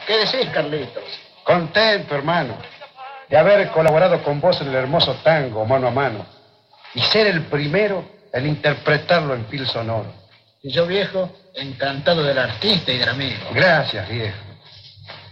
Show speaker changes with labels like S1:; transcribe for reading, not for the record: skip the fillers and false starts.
S1: ¿Qué decís, Carlitos?
S2: Contento, hermano, de haber colaborado con vos en el hermoso tango mano a mano y ser el primero en interpretarlo en fil sonoro.
S1: Y yo, viejo, encantado del artista y del amigo.
S2: Gracias, viejo.